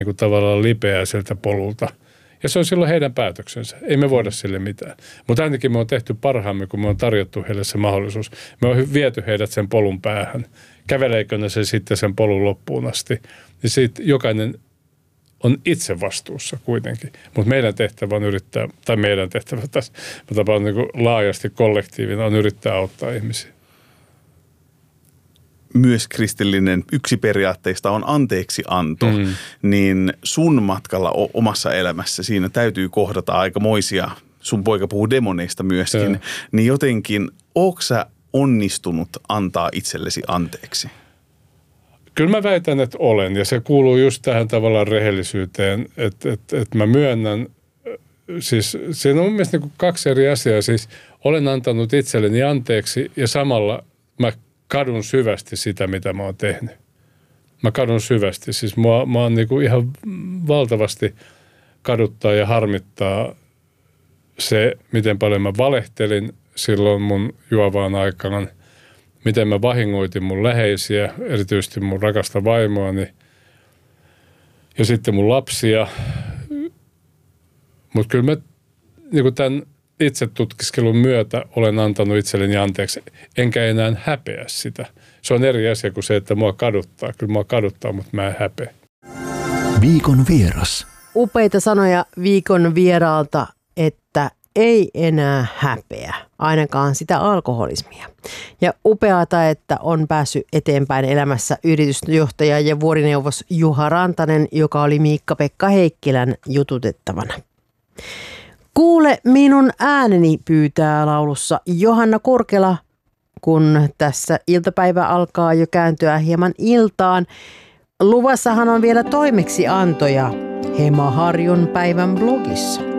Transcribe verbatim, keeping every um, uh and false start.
niin kuin tavallaan lipeää sieltä polulta. Ja se on silloin heidän päätöksensä. Ei me voida sille mitään. Mutta ainakin me on tehty parhaamme, kun me on tarjottu heille se mahdollisuus. Me on viety heidät sen polun päähän. Käveleekö ne se sitten sen polun loppuun asti. Ja siitä jokainen on itse vastuussa kuitenkin. Mutta meidän tehtävä on yrittää, tai meidän tehtävä tässä, mä tapaan niin kuin laajasti kollektiivina, on yrittää auttaa ihmisiä. Myös kristillinen yksi periaatteista on anteeksianto, mm. niin sun matkalla omassa elämässä siinä täytyy kohdata aikamoisia, sun poika puhuu demoneista myöskin, ja. Niin jotenkin ootko sä onnistunut antaa itsellesi anteeksi? Kyllä mä väitän, että olen, ja se kuuluu just tähän tavallaan rehellisyyteen, että, että, että mä myönnän, siis siinä on mun mielestä niin kuin kaksi eri asiaa, siis olen antanut itselleni anteeksi ja samalla mä kadun syvästi sitä, mitä mä oon tehnyt. Mä kadun syvästi. Siis mä, mä oon niinku ihan valtavasti kaduttaa ja harmittaa se, miten paljon mä valehtelin silloin mun juovaan aikaan, miten mä vahingoitin mun läheisiä, erityisesti mun rakasta vaimoani ja sitten mun lapsia. Mutta kyllä mä niinku tämän itse tutkiskelun myötä olen antanut itselleni anteeksi, enkä enää häpeä sitä. Se on eri asia kuin se, että mua kaduttaa. Kyllä mua kaduttaa, mutta mä en häpeä. Viikon vieras. Upeita sanoja viikon vieraalta, että ei enää häpeä, ainakaan sitä alkoholismia. Ja upeata, että on päässyt eteenpäin elämässä yritysjohtaja ja vuorineuvos Juha Rantanen, joka oli Miikka-Pekka Heikkilän jututettavana. Kuule minun ääneni pyytää laulussa Johanna Korkela, kun tässä iltapäivä alkaa jo kääntyä hieman iltaan. Luvassahan on vielä toimeksiantoja Hema Harjun päivän blogissa.